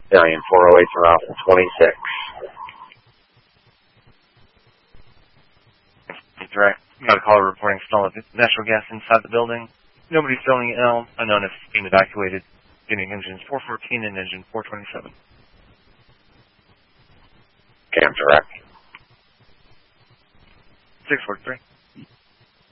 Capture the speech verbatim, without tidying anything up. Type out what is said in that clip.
Billion four oh eight from Alpha twenty-six. Direct. Got a caller reporting smell of natural gas inside the building. Nobody's feeling ill. Unknown if being evacuated. Getting engines four fourteen and engine four twenty-seven. Cam direct. six forty-three.